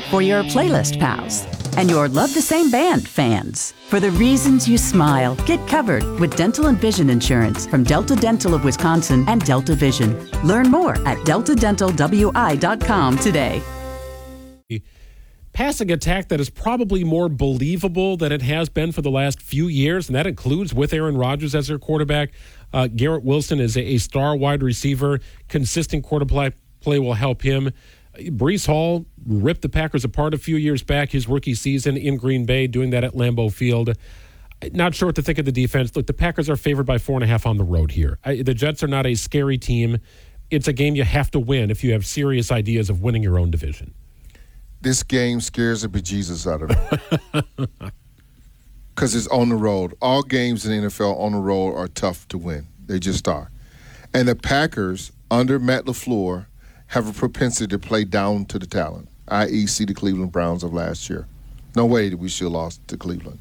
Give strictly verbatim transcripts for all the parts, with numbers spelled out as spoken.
for your playlist pals and your love the same band fans. For the reasons you smile, get covered with dental and vision insurance from Delta Dental of Wisconsin and Delta Vision. Learn more at delta dental w i dot com today. Passing attack that is probably more believable than it has been for the last few years, and that includes with Aaron Rodgers as their quarterback. Uh, Garrett Wilson is a, a star wide receiver. Consistent quarterback play will help him. Breece Hall ripped the Packers apart a few years back, his rookie season in Green Bay, doing that at Lambeau Field. Not sure what to think of the defense. Look, the Packers are favored by four and a half on the road here. I, the Jets are not a scary team. It's a game you have to win if you have serious ideas of winning your own division. This game scares the bejesus out of me because it's on the road. All games in the N F L on the road are tough to win. They just are. And the Packers, under Matt LaFleur, have a propensity to play down to the talent, that is see the Cleveland Browns of last year. No way that we should have lost to Cleveland.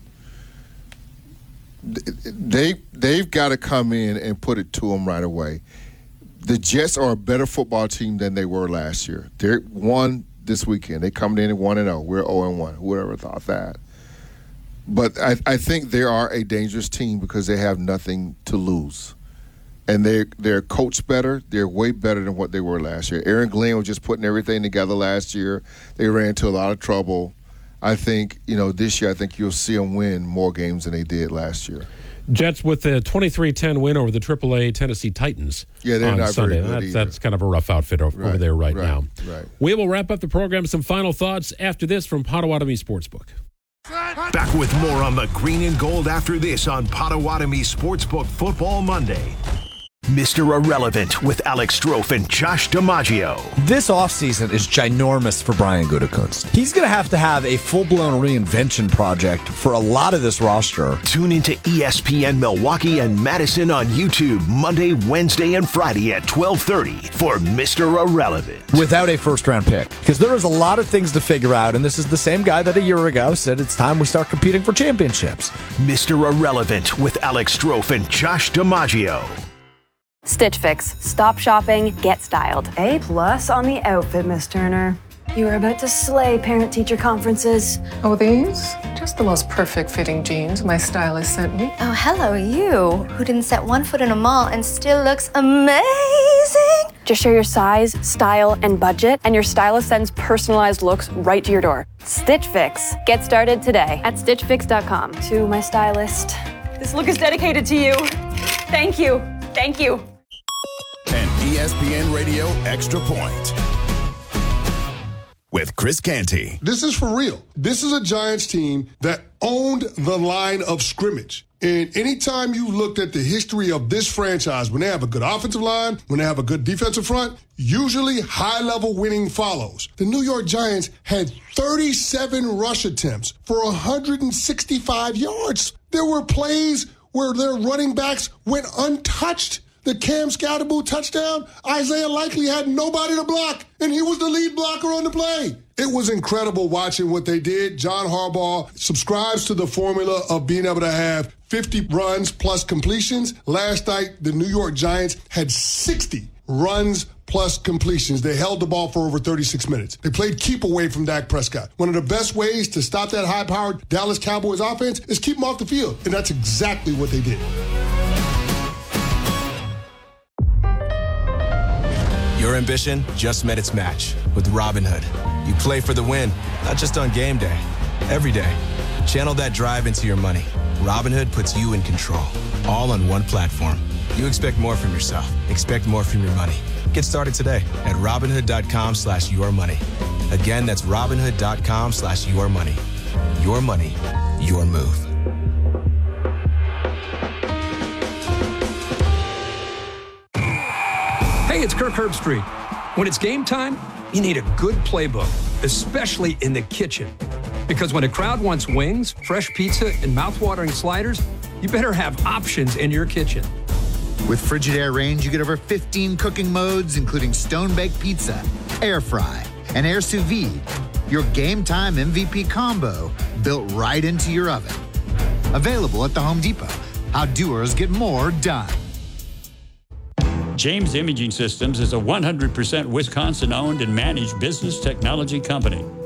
They, they've got to come in and put it to them right away. The Jets are a better football team than they were last year. They're one this weekend. They come in at one and oh. We're oh and one. Whoever thought that. But I, I think they are a dangerous team because they have nothing to lose. And they're, they're coached better. They're way better than what they were last year. Aaron Glenn was just putting everything together last year. They ran into a lot of trouble. I think, you know, this year I think you'll see them win more games than they did last year. Jets with a twenty-three ten win over the triple A Tennessee Titans yeah, they're on not Sunday. Very good that's, either. that's kind of a rough outfit over, right, over there right, right now. Right. We will wrap up the program with some final thoughts after this from Potawatomi Sportsbook. Back with more on the green and gold after this on Potawatomi Sportsbook Football Monday. Mister Irrelevant with Alex Strofe and Josh DiMaggio. This offseason is ginormous for Brian Gutekunst. He's going to have to have a full-blown reinvention project for a lot of this roster. Tune into E S P N Milwaukee and Madison on YouTube Monday, Wednesday, and Friday at twelve thirty for Mister Irrelevant. Without a first-round pick. Because there is a lot of things to figure out, and this is the same guy that a year ago said it's time we start competing for championships. Mister Irrelevant with Alex Strofe and Josh DiMaggio. Stitch Fix. Stop shopping, get styled. A plus on the outfit, Miss Turner. You are about to slay parent-teacher conferences. Oh, these? Just the most perfect fitting jeans my stylist sent me. Oh, hello, you, who didn't set one foot in a mall and still looks amazing. Just share your size, style, and budget, and your stylist sends personalized looks right to your door. Stitch Fix. Get started today at stitch fix dot com. To my stylist, this look is dedicated to you. Thank you. Thank you. An E S P N Radio Extra Point with Chris Canty. This is for real. This is a Giants team that owned the line of scrimmage. And anytime you looked at the history of this franchise, when they have a good offensive line, when they have a good defensive front, usually high-level winning follows. The New York Giants had thirty-seven rush attempts for one hundred sixty-five yards. There were plays where their running backs went untouched. The Cam Scatterbo touchdown, Isaiah Likely had nobody to block, and he was the lead blocker on the play. It was incredible watching what they did. John Harbaugh subscribes to the formula of being able to have fifty runs plus completions. Last night, the New York Giants had sixty runs plus completions. They held the ball for over thirty-six minutes. They played keep away from Dak Prescott. One of the best ways to stop that high-powered Dallas Cowboys offense is keep them off the field, and that's exactly what they did. Your ambition just met its match with Robinhood. You play for the win, not just on game day, every day. Channel that drive into your money. Robinhood puts you in control, all on one platform. You expect more from yourself. Expect more from your money. Get started today at Robinhood.com slash your money. Again, that's Robinhood.com slash your money. Your money, your move. Hey, it's Kirk Herbstreit. When it's game time, you need a good playbook, especially in the kitchen. Because when a crowd wants wings, fresh pizza, and mouthwatering sliders, you better have options in your kitchen. With Frigidaire range, you get over fifteen cooking modes, including stone-baked pizza, air fry, and air sous vide. Your game time M V P combo built right into your oven. Available at the Home Depot. How doers get more done. James Imaging Systems is a one hundred percent Wisconsin-owned and managed business technology company.